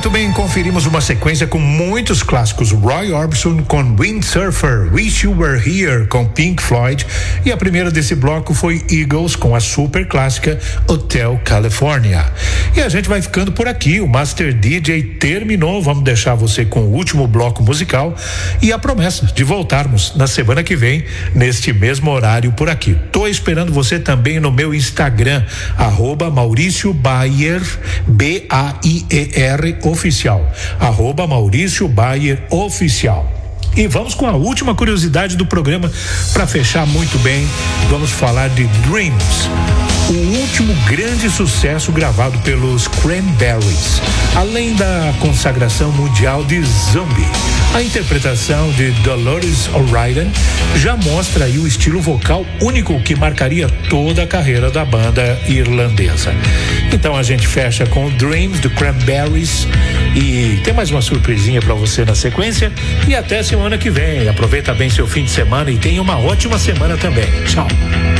Muito bem, conferimos uma sequência com muitos clássicos. Roy Orbison com Windsurfer, Wish You Were Here com Pink Floyd, e a primeira desse bloco foi Eagles com a super clássica Hotel California. E a gente vai ficando por aqui, o Master DJ terminou, vamos deixar você com o último bloco musical e a promessa de voltarmos na semana que vem, neste mesmo horário por aqui. Tô esperando você também no meu Instagram, @Maurício Bayer, BAIER oficial, @Maurício Bayer oficial. E vamos com a última curiosidade do programa para fechar muito bem. Vamos falar de Dreams, o último grande sucesso gravado pelos Cranberries. Além da consagração mundial de Zombie, a interpretação de Dolores O'Riordan já mostra aí o estilo vocal único que marcaria toda a carreira da banda irlandesa. Então a gente fecha com Dreams do Cranberries e tem mais uma surpresinha para você na sequência e até semana que vem. Aproveita bem seu fim de semana e tenha uma ótima semana também. Tchau.